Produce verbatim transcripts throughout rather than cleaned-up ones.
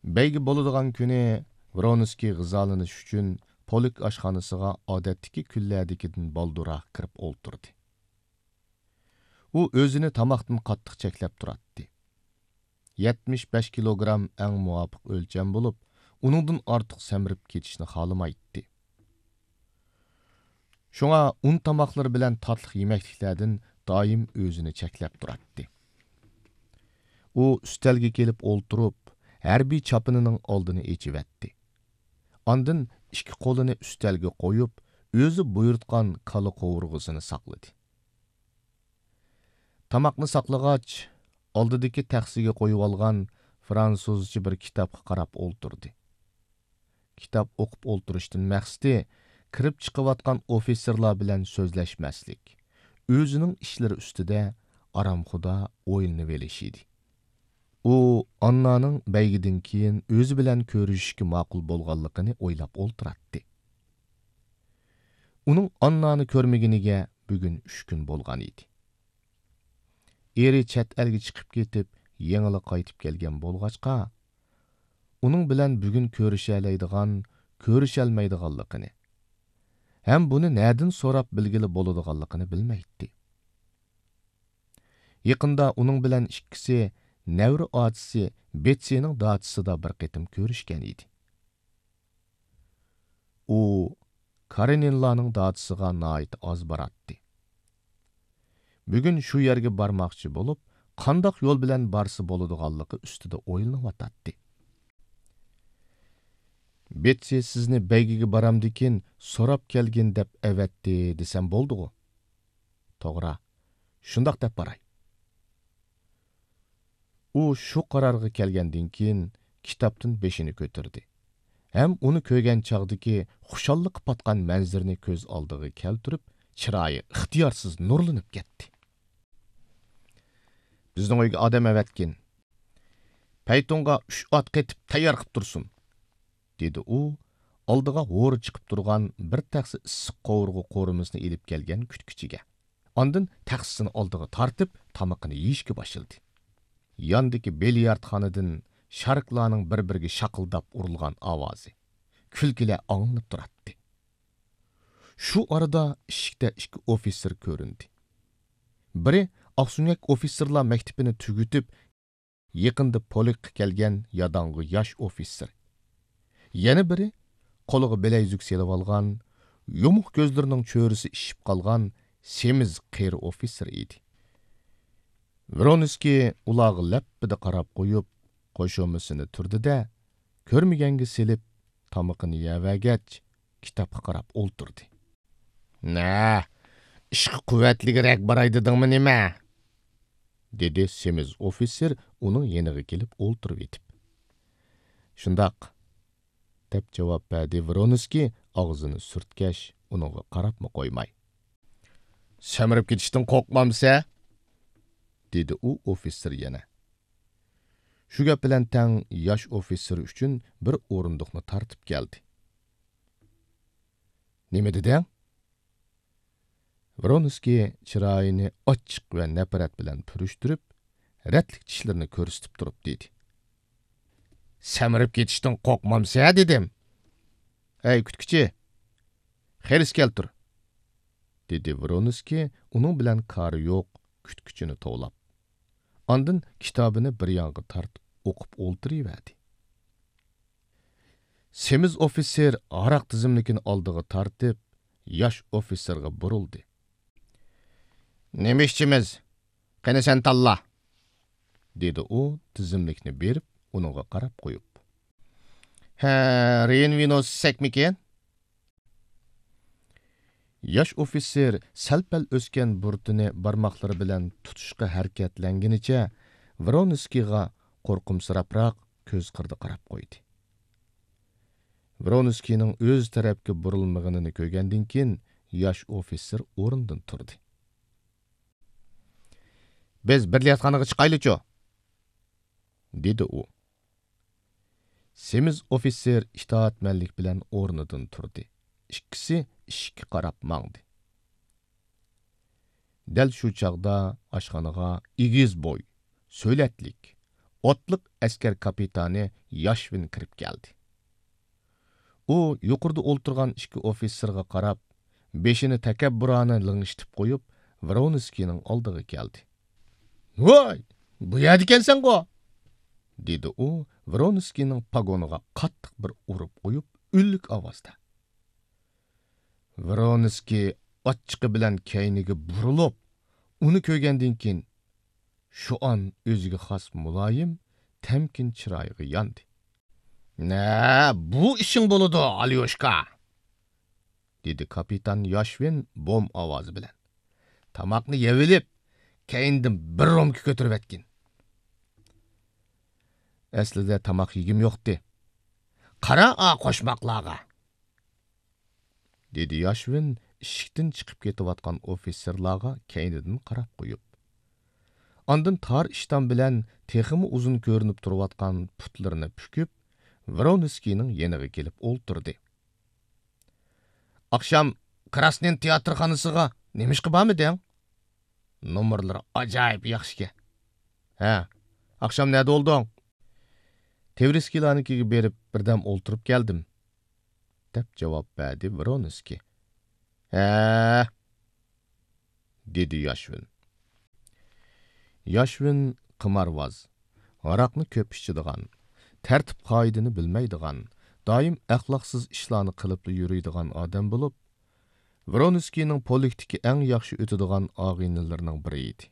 Бәйге болыдыған күні Вронский ғызалыныш үшін полик ашханысыға адеттікі күлләдікідін балдырақ кіріп олтырды. У өзіні тамақтың қаттық чәкләп тұратты. yetmiş beş kilogram әң muvafiq өлчәм болып, оныңдың артық сәміріп кетішіні қалымайтты. Шуңа un тамақлары білән татлық емәктіклерден daim өзіні чәкләп тұратты. У үстәлге келіп олтырып, әрби чапынының алдыны ечіветті. Andın ikki қолыны üstelge koyup, özü buyurtkan kalı qovurğusunu saqladı. Tamaqni saqlagaç, aldıdaki taxsiga qoyup algan fransuzca bir kitapqa qarab olturdu. Kitap o'qib olturishdan maqsadi kirib chiqayotgan ofitserlar bilan so'zlashmaslik, o'zining ishlari ustida aramxuda o'yinni velishidi. U Annaning bəygidən keyin özü bilan ko'rishishga ma'qul bo'lganligini o'ylab o'ltiratdi. Uning Annani ko'rmaginiga bugun uch kun bo'lgan edi. Eri chet elga chiqib ketib, yengili qaytib kelgan bo'lg'achqa, uning bilan bugun ko'rishalaydigan, ko'rishalmaydiganligini, ham buni nerdan so'rab bilgili bo'ladiganligini bilmaydi. Yaqinda uning bilan ikkisi Nəvri acısı Betsy'nin dağıtısıda bir qitim görüşkən idi. O, Kareninlarning dağıtısıga nait az baratdı. Bugün şu yerge barmaqçı bolup, qandaq yol bilan barsı boludiganligi ustida o'ylanıp Betsy sizni bəygiga baramdikin so'rab kelgin deb evetdi desem boldugu. To'g'ri, shundaq deb baray. U shu qarorga kelgandan keyin kitobdan beshini ko'tardi. Ham uni ko'rgan chog'dagi xushalliq patgan manzarni ko'z oldiga keltirib, chiroyi ixtiyorsiz nurlanib ketdi. Bizning uyga odam avatkin. Paytonga uch ot qetib tayyor qilib tursin, dedi u, oldiga o'ri chiqib turgan bir taxsi issiq qovurg'i qo'rimizni ilib kelgan kutkichiga. Ondan taxsisini oldiga tortib, tamoqini yeyishga boshladi. Yandaki bilyardxonadan sharqlarning bir-biriga shaqildab urilgan ovozi kulkilar anglanib turadi. Shu orada eshikda ikki ofitser ko'rindi. Biri Oqsunyak ofitserlar maktabini tugutib, yaqinda polikqa kelgan yadang'i yosh ofitser. Yana biri qo'liga bilayzuk selib olgan, yumuq ko'zlarining cho'risi ishib qolgan semiz qeri ofitser edi. Vronskiy ularga lappida qarab qo'yib, qo'shomisini turdi-da, ko'rmaganga selib, tamoqini yevagach, kitobga qarab o'ltirdi. "Na, ishqi quvvatligiroq baray dedingmi nima?" dedi semiz ofitser uning yeniga kelib o'ltirib etib. "Shundoq," deb javob berdi Vronskiy og'zini surtkash uningga qarabmi qo'ymay. "Samirib ketishdan qo'rqmamsa?" dedi u ofitser yana. Shu gap bilan tang yosh ofitser uchun bir o'rindiqni tartib keldi. "Nima deding?" Vronskiy chiroyini ochiq va nafrat bilan purishtirib, ratlik tishlarini ko'rsatib turib dedi. "Samirib ketishdan qo'rqmamsa dedim. Ey kutkichi, xeris keltir," dedi Vronskiy uning bilan kari yo'q kutkichini tovlab. Ondan kitobini bir yonga tortib o'qib o'ltiraverdi. Semiz ofitser aroq tizimlikini oldiga tortib, yosh ofitserga burildi. "Nima ishchimiz? Qani sen tanla," dedi u tizimlikni berib, uningga qarab qo'yib. "Ha, Renvino sekmikin?" Yosh ofitser salpal o'sgan burtini barmoqlari bilan tutishga harakatlangunicha Vronskiyga qo'rqimsirabroq ko'z qirdi qarab qo'ydi. Vronskiyning o'z tarafga burilmaganini ko'rgandan keyin yosh ofitser o'rnidan turdi. "Biz bilyardxonaga chiqaylik-ku," dedi u. Semiz ofitser itoatmanlik bilan o'rnidan turdi. Ikkisi ishga qarab mangdi. Dal shu chaqda oshxonaga igiz bo'y, so'latlik, Otliq askar kapitani Yashvin kirib keldi. U yuqorida o'ltirgan ikki ofitserga qarab, beshini takabburona ling'ishitib qo'yib, Voronskining oldiga keldi. "Voy, bu yerda ekansan-ku!" dedi u Voronskining pagoniga qattiq bir urib qo'yib, o'lik ovozda. Voronskiy ochiqi bilan kayniga burilib, uni ko'rgandan keyin shu an o'ziga xos muloyim, tamkin chiroyiga yondi. "Na, bu ishing bo'ladi, Alyoshka!" dedi kapitan Yashvin bom ovozi bilan. "Tamoqni yevilib, keyindan bir romka ko'tarib etgin." Aslida tamoq yegim yo'qdi. "Qara a qo'shmoqlarga!" dedi Yashvin eshikdan chiqib ketayotgan ofitserlarga keynidan qarab qo'yib. Ondan tar ishton bilan teximi uzun ko'rinib turayotgan putlarini pukib, Voronskiyning yeniga kelib o'ltirdi. "Akşam Krasnin teatrxonasiga nemishqa bormiding? Nomerlari ajoyib yaxshi. Ha, akşam nerede olding?" "Tevriskiylarnikiga berib birdam o'ltirib keldim," deb javob berdi Voronskiy. "Ha," dedi Yashvin. Yashvin qimorvoz, aroqni ko'p ichadigan, tartib qoidani bilmaydigan, doim axloqsiz ishlarni qilib yuradigan odam bo'lib, Voronskiyning politikka eng yaxshi o'tadigan og'inilarining biri edi.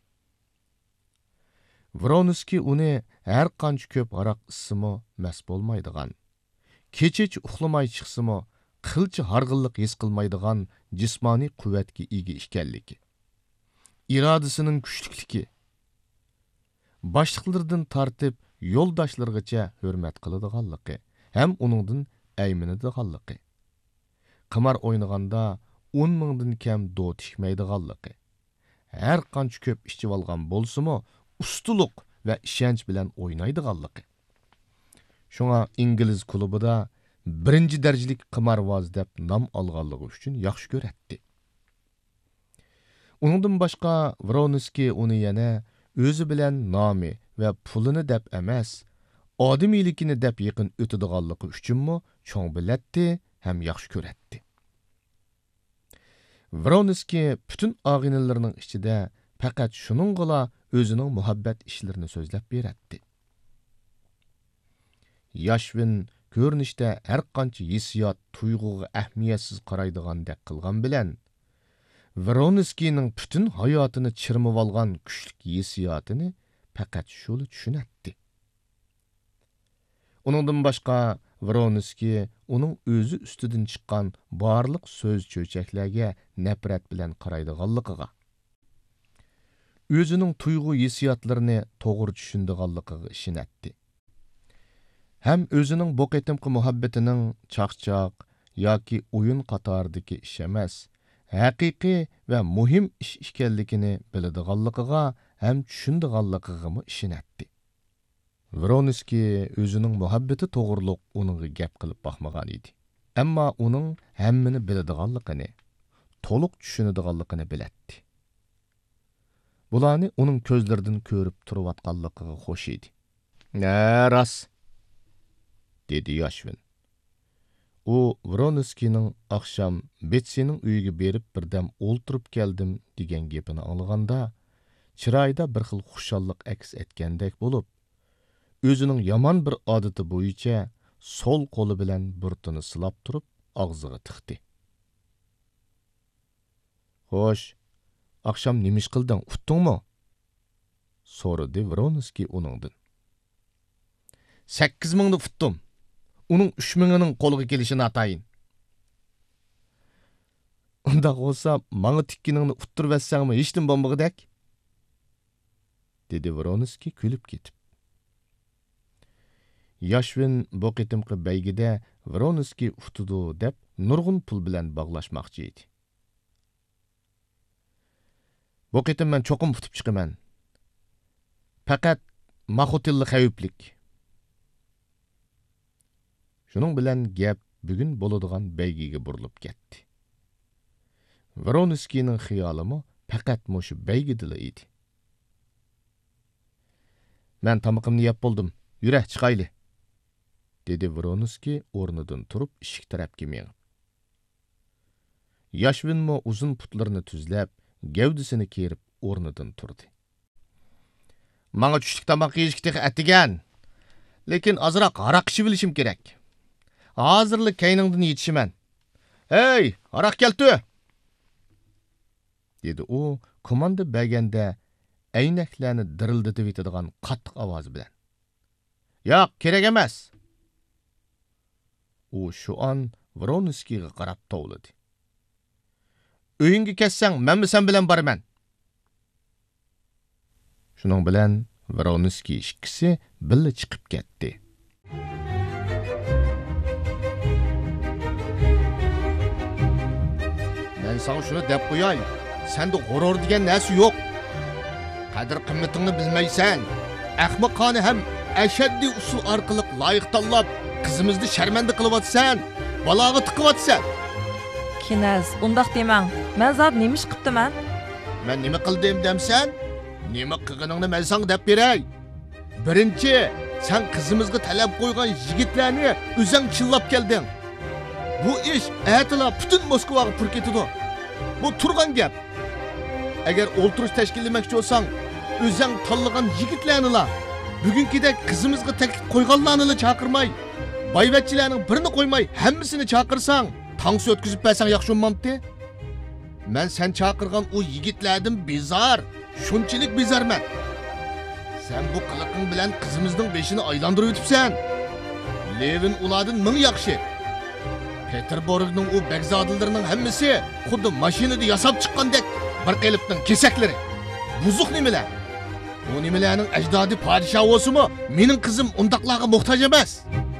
Voronskiy uni har qancha ko'p aroq ichsimi mas bo'lmaydigan, kechich uxlamay chiqsimi qilcha harg'inlik his qilmaydigan jismoniy quvvatga ega ekanligi, irodasining kuchlikligi, boshliqlardan tortib yo'ldoshlarigacha hurmat qiladiganligi ham uningdan ayminadiganligi, qimor o'ynaganda o'n mingdan kam do tikmaydiganligi, har qancha ko'p ichib olgan bo'lsimi ustuliq va ishonch bilan o'ynaydiganligi. Shunga ingliz klubida birinchi darajalik qimorvoz deb nom olganligi uchun yaxshi ko'ratdi. Uningdan boshqa Voronskiy uni yana o'zi bilan nomi va pulini deb emas, odamiyligini deb yaqin o'tadiganligi uchunmi cho'ng bilatdi ham yaxshi ko'ratdi. Voronskiy butun og'inilarining ichida faqat shuningla o'zining muhabbat ishlarini so'zlab beratdi. Yashvin ko'rinishda har qancha hissiyot, tuyg'uga ahamiyatsiz qaraydigandek qilgan bilan, Voronskiyning butun hayotini chirmib olgan kuchli hissiyotini faqat shuni tushunatdi. Uningdan boshqa Voronskiy uning o'zi ustidan chiqqan barliq so'z cho'chaklarga nafrat bilan qaraydiganligiga, o'zining tuyg'u hissiyotlarini to'g'ri tushundiganligiga ishonatdi. Ham o'zining bu qitimqi muhabbatining chaqchaq yoki o'yin qatoridagi ish emas, haqiqiy va muhim ish ekanligini biladiganligiga ham tushundiganligiga ishonatdi. Voronskiy o'zining muhabbati to'g'riliq uningga gap qilib baxmagan edi. Ammo uning hammani biladiganligini, to'liq tushunadiganligini bilatdi. Bularni uning ko'zlaridan ko'rib turayotganligiga xo'sh edi. "Na, ras," dedi Yashvin. U Voronskiyning oqshom Betsining uyiga berib birdam o'ltirib keldim degan gapini anglaganda, chiroyida bir xil xushallik aks etgandek bo'lib, o'zining yomon bir odati bo'yicha so'l qo'li bilan burtini silab turib og'ziga tiqdi. "Xo'sh, oqshom nima ish qilding, utdingmi?" so'radi Voronskiy uningdan. sakkiz mingni utdim. Uning uch mingining qo'liga kelishini atayin. "Undaq bo'lsa, menga tikkiningni uttirib etsangmi, hechnim bo'lmag'idek?" dedi Voronskiy kulib ketib. Yashvin bu qitimqi baygida Voronskiy utdi deb nurg'un pul bilan bog'lashmoqchi edi. "Bu qitim men cho'qim utib chiqaman. Faqat Mahutilli xavflik." Shuning bilan gap bugun bo'ladigan baygiga burilib ketdi. Voronskiyning xiyolimi faqat mushu baygidila edi. Мен тамақымны yap болдым. Юрә, чыгайлы. Dedi Вронский o'rnidan turib eshik tarafga mengib. Yashvinmo uzun putlarini tuzlab, gavdisini kerib o'rnidan turdi. Manga tushlik tamoq yeyishga tex atigan. Lekin azroq aroq ichib bilishim kerak. Hozirlik kayningdan yetishiman. Hey, aroq keldi. Dedi u komanda berganda aynaklarni dirildatib etadigan qattiq ovoz bilan. Yo'q, kerak emas. U shu an Vronskiyga qarab tovladi. Uyingga ketsang, menmi sen bilan boraman. Shuning bilan Vronskiy ikkisi birga chiqib ketdi. Men sana shuni deb qo'yay. Senda g'urur degan narsa yo'q. Qadr qimmatingni bilmaysan. Ahmoqona ham ashaddiy usul orqali loyiq tanlab, qizimizni sharmanda qilyapsan. Baloga tiqyapsan. Kinaz, undaq demang. Men zot nima ish qilibdiman? Men nima qildim demsan? Nima qilganingni men senga deb beray. Birinchi, sen qizimizga talab qo'ygan yigitlarni o'zing chillab kelding. Bu ish atila butun Moskvaga pur ketdi. Bu turgan gap. Agar o'ltirish tashkillamoqchi bo'lsang, o'zing tanlagan yigitlarni bugünkidek qizimizga taklif qo'yganlarni chaqirmay, boyvachchilarning birini qo'ymay, hammasini chaqirsang, tangsi o'tkazib bersang yaxshi bo'lmamdi? Men sen chaqirgan o yigitlardan bezar, shunchalik bezarman. Sen bu qiliqing bilan qizimizning beshini aylantirib o'tibsan. Levin ulardan ming yaxshi. Peterburgning o begzodilarining hammasi xuddi mashinada yasab chiqqandek bir qilibning kesaklari. Buzuq nimalar? Bu nimalarning ajdodi podshoh bo'lsa-mu, mening qizim undaqlarga muhtoj emas.